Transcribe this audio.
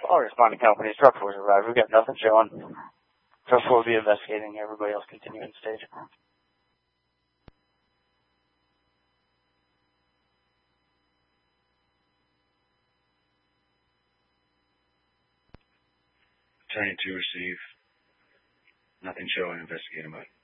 All responding companies, drug force arrived. We've got nothing showing. Drug force will be investigating. Everybody else continuing stage. Turning to receive. Nothing showing. Investigating, but